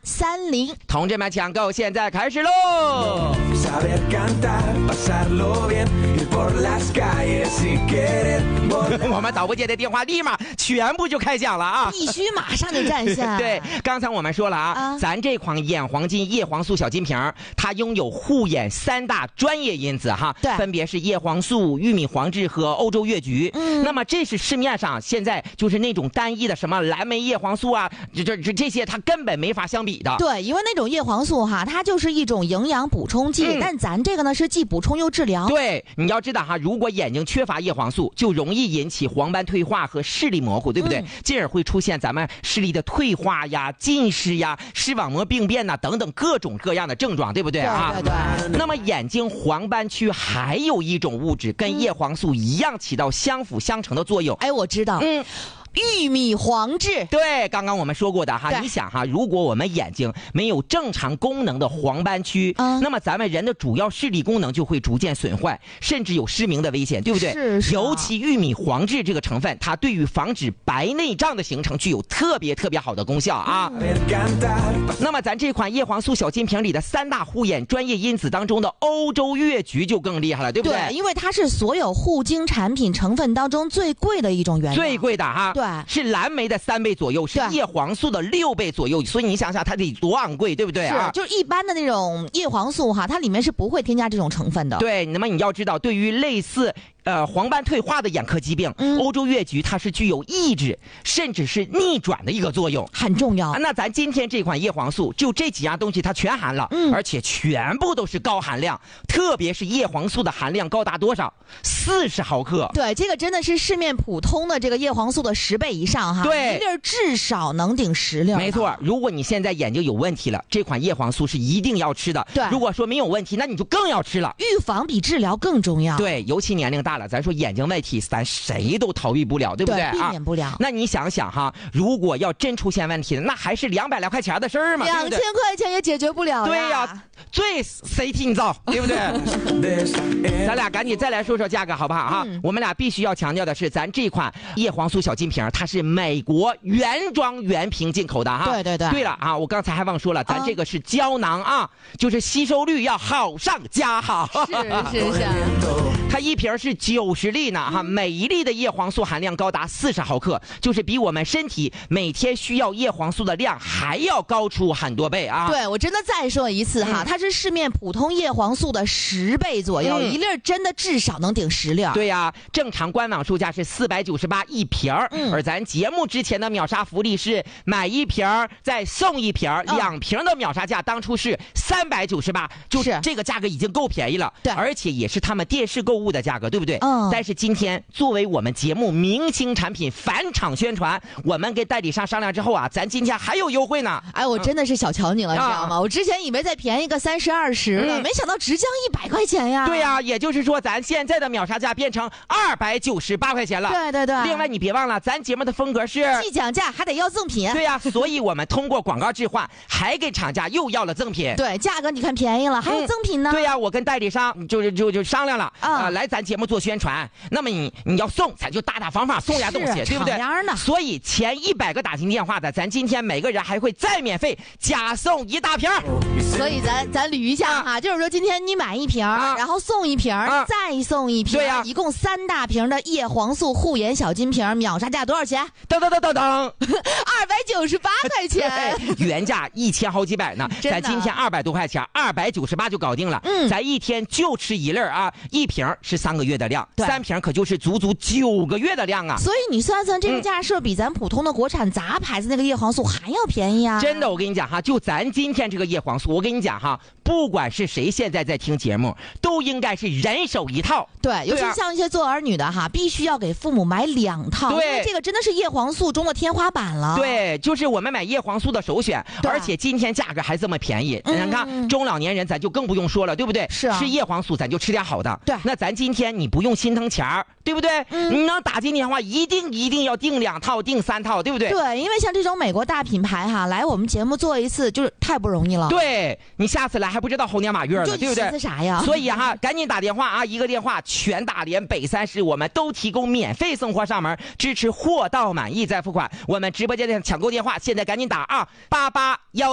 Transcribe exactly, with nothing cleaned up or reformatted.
三零。 同志们抢购现在开始喽！我们导播间的电话立马全部就开奖了啊！ 必须马上就占线。 对，刚才我们说了啊，啊咱这款眼黄金叶黄素小金瓶，它拥有护眼三大专业因子哈， 对， 分别是叶黄素、玉米黄质和欧洲越橘。嗯，那么这是市面上现在就是那种单一的什么蓝莓叶黄素啊，这这这这些它根本没法相比的。 对，因为那种叶黄素哈，它就是一种营养补充剂，嗯、但咱这个呢是既补充又治疗。 对，你要知道哈，如果眼睛缺乏叶黄素，就容易引起黄斑退化和视力模糊，对不对？嗯、进而会出现咱们视力的退化呀、近视呀、视网膜病变呐等等各种各样的症状，对不对啊？ 对对对。 那么眼睛黄斑区还有一种物质跟叶黄素一样起到相辅相成的作用。 哎，我知道。嗯。玉米黄质， 对，刚刚我们说过的哈，你想哈，如果我们眼睛没有正常功能的黄斑区，嗯、那么咱们人的主要视力功能就会逐渐损坏，甚至有失明的危险，对不对？ 是是、啊。 尤其玉米黄质这个成分，它对于防止白内障的形成具有特别特别好的功效啊。嗯、那么咱这款叶黄素小金瓶里的三大护眼专业因子当中的欧洲越橘就更厉害了，对不对？ 对，因为它是所有护精产品成分当中最贵的一种原料， 最贵的哈。 对。 是蓝莓的三倍左右，是叶黄素的六倍左右，所以你想想它得多昂贵，对不对啊？ 是，就是一般的那种叶黄素哈，它里面是不会添加这种成分的。 对，那么你要知道，对于类似呃黄斑退化的眼科疾病，嗯、欧洲越橘它是具有抑制甚至是逆转的一个作用， 很重要。 啊、那咱今天这款叶黄素就这几样东西它全含了，嗯、而且全部都是高含量，特别是叶黄素的含量高达多少？四十毫克。 对，这个真的是市面普通的这个叶黄素的十倍以上。 对， 一粒至少能顶十粒。 没错，如果你现在眼睛有问题了，这款叶黄素是一定要吃的。 对， 如果说没有问题，那你就更要吃了。 预防比治疗更重要。 对，尤其年龄大了，咱说眼睛问题，咱谁都逃避不了，对不对？ 对，避免不了。 啊、那你想想哈，如果要真出现问题了，那还是两百来块钱的事儿嘛， 两千块钱也解决不了呀。 对呀，最谁听造，对不对？咱俩赶紧再来说说价格好不好哈？嗯、我们俩必须要强调的是，咱这款叶黄素小金瓶，它是美国原装原瓶进口的哈。 对对对。 对了啊，我刚才还忘说了，咱这个是胶囊啊，就是吸收率要好上加好。 是是是。 它一瓶是九十粒呢哈，每一粒的叶黄素含量高达四十毫克，就是比我们身体每天需要叶黄素的量还要高出很多倍啊。 对，我真的再说一次哈，嗯、它是市面普通叶黄素的十倍左右，嗯、一粒真的至少能顶十粒。 对呀、啊，正常官网售价是四百九十八一瓶，嗯、而咱节目之前的秒杀福利是买一瓶再送一瓶，嗯、两瓶的秒杀价当初是三百九十八，就是这个价格已经够便宜了。 对， 而且也是他们电视购物的价格，对不对？ 嗯。 但是今天作为我们节目明星产品返场宣传，我们跟代理商商量之后啊，咱今天还有优惠呢。 哎，我真的是小瞧你了，嗯、你知道吗？我之前以为再便宜个三十二十的，嗯、没想到直降一百块钱呀。 对呀、啊，也就是说咱现在的秒杀价变成二百九十八块钱了。 对对对。 另外你别忘了，咱节目的风格是既讲价还得要赠品。 对呀、啊，所以我们通过广告置换，还给厂家又要了赠品。 对，价格你看便宜了，还有赠品呢。 嗯、对呀、啊，我跟代理商就就就商量了啊、呃，来咱节目做宣传。那么你你要送，咱就大大方方送点东西，对不对？所以前一百个打进电话的，咱今天每个人还会再免费加送一大瓶。 所以咱咱捋一下哈，啊、就是说今天你买一瓶，啊、然后送一瓶，啊、再送一瓶， 对呀、啊， 一共三大瓶的叶黄素护眼小金瓶，秒杀价多少钱？ 噔噔噔噔噔， 二百九十八块钱， 原价一千好几百呢，咱今天二百多块钱，二百九十八就搞定了。嗯，咱一天就吃一粒啊，一瓶是三个月的量，三瓶可就是足足九个月的量啊。 所以你算算这个价是比咱普通的国产杂牌子那个叶黄素还要便宜啊！ 真的，我跟你讲哈，就咱今天这个叶黄素，我跟你讲哈，不管是谁现在在听节目，都应该是人手一套。 对，尤其像一些做儿女的哈，必须要给父母买两套， 对， 因为这个真的是叶黄素中的天花板了。 对，就是我们买叶黄素的首选，而且今天价格还这么便宜。你看，中老年人咱就更不用说了，对不对？ 是啊， 吃叶黄素咱就吃点好的。 对， 那咱今天你不用心疼钱儿，对不对？嗯，你能打进电话，一定一定要订两套，订三套，对不对？ 对，因为像这种美国大品牌哈，来我们节目做一次就是太不容易了。 对，你下次来还不知道猴年马月了，对不对？ 这啥呀？ 所以哈，赶紧打电话啊！一个电话，全大连北三市我们都提供免费送货上门，支持货到满意再付款。我们直播间的抢购电话，现在赶紧打啊！八八幺。